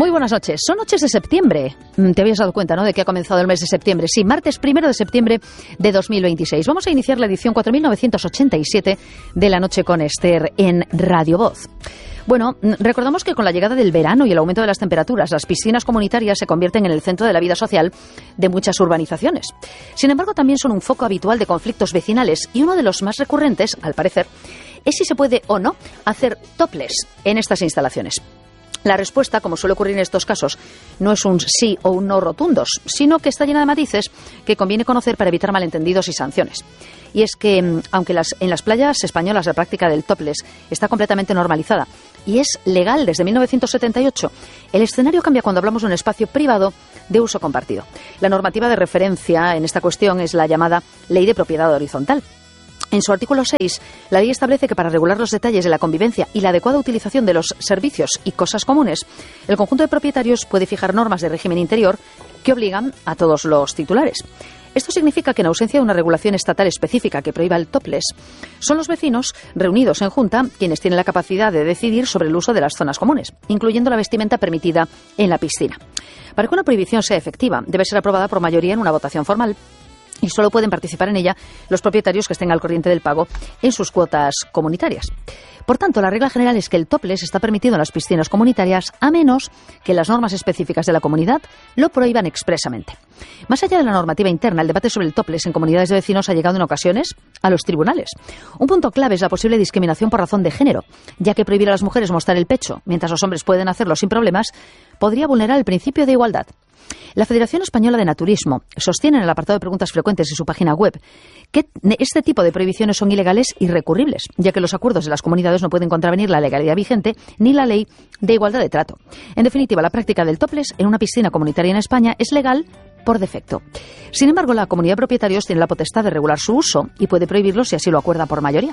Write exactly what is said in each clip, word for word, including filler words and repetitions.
Muy buenas noches. Son noches de septiembre. Te habías dado cuenta, ¿no?, de que ha comenzado el mes de septiembre. Sí, martes primero de septiembre de dos mil veintiséis. Vamos a iniciar la edición cuatro mil novecientos ochenta y siete de La Noche con Esther en Radio Voz. Bueno, recordamos que con la llegada del verano y el aumento de las temperaturas, las piscinas comunitarias se convierten en el centro de la vida social de muchas urbanizaciones. Sin embargo, también son un foco habitual de conflictos vecinales y uno de los más recurrentes, al parecer, es si se puede o no hacer topless en estas instalaciones. La respuesta, como suele ocurrir en estos casos, no es un sí o un no rotundos, sino que está llena de matices que conviene conocer para evitar malentendidos y sanciones. Y es que, aunque las, en las playas españolas la práctica del topless está completamente normalizada y es legal desde mil novecientos setenta y ocho, el escenario cambia cuando hablamos de un espacio privado de uso compartido. La normativa de referencia en esta cuestión es la llamada Ley de Propiedad Horizontal. En su artículo seis, la ley establece que para regular los detalles de la convivencia y la adecuada utilización de los servicios y cosas comunes, el conjunto de propietarios puede fijar normas de régimen interior que obligan a todos los titulares. Esto significa que en ausencia de una regulación estatal específica que prohíba el topless, son los vecinos reunidos en junta quienes tienen la capacidad de decidir sobre el uso de las zonas comunes, incluyendo la vestimenta permitida en la piscina. Para que una prohibición sea efectiva, debe ser aprobada por mayoría en una votación formal, y solo pueden participar en ella los propietarios que estén al corriente del pago en sus cuotas comunitarias. Por tanto, la regla general es que el topless está permitido en las piscinas comunitarias a menos que las normas específicas de la comunidad lo prohíban expresamente. Más allá de la normativa interna, el debate sobre el topless en comunidades de vecinos ha llegado en ocasiones a los tribunales. Un punto clave es la posible discriminación por razón de género, ya que prohibir a las mujeres mostrar el pecho, mientras los hombres pueden hacerlo sin problemas, podría vulnerar el principio de igualdad. La Federación Española de Naturismo sostiene en el apartado de preguntas frecuentes de su página web que este tipo de prohibiciones son ilegales y recurribles, ya que los acuerdos de las comunidades no pueden contravenir la legalidad vigente ni la ley de igualdad de trato. En definitiva, la práctica del topless en una piscina comunitaria en España es legal por defecto. Sin embargo, la comunidad de propietarios tiene la potestad de regular su uso y puede prohibirlo si así lo acuerda por mayoría.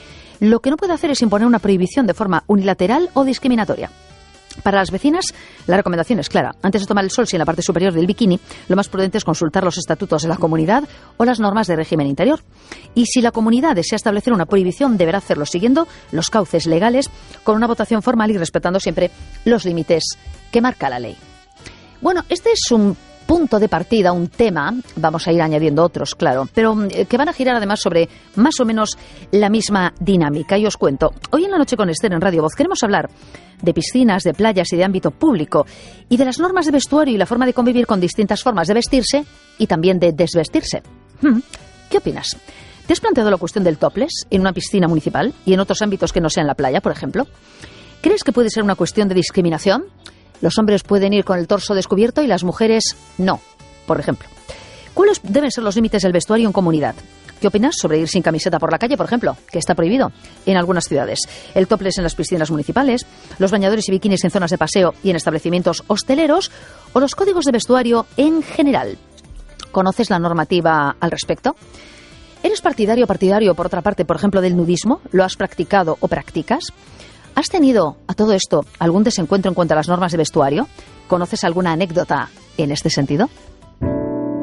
Lo que no puede hacer es imponer una prohibición de forma unilateral o discriminatoria. Para las vecinas, la recomendación es clara. Antes de tomar el sol, si en la parte superior del bikini, lo más prudente es consultar los estatutos de la comunidad o las normas de régimen interior. Y si la comunidad desea establecer una prohibición, deberá hacerlo siguiendo los cauces legales, con una votación formal y respetando siempre los límites que marca la ley. Bueno, este es un punto de partida, un tema, vamos a ir añadiendo otros, claro, pero que van a girar además sobre más o menos la misma dinámica. Y os cuento, hoy en La Noche con Esther en Radio Voz queremos hablar de piscinas, de playas y de ámbito público, y de las normas de vestuario y la forma de convivir con distintas formas de vestirse y también de desvestirse. ¿Qué opinas? ¿Te has planteado la cuestión del topless en una piscina municipal y en otros ámbitos que no sean la playa, por ejemplo? ¿Crees que puede ser una cuestión de discriminación? Los hombres pueden ir con el torso descubierto y las mujeres no, por ejemplo. ¿Cuáles deben ser los límites del vestuario en comunidad? ¿Qué opinas sobre ir sin camiseta por la calle, por ejemplo, que está prohibido en algunas ciudades? El topless en las piscinas municipales, los bañadores y bikinis en zonas de paseo y en establecimientos hosteleros, o los códigos de vestuario en general. ¿Conoces la normativa al respecto? ¿Eres partidario o partidario, por otra parte, por ejemplo, del nudismo? ¿Lo has practicado o practicas? ¿Has tenido, a todo esto, algún desencuentro en cuanto a las normas de vestuario? ¿Conoces alguna anécdota en este sentido?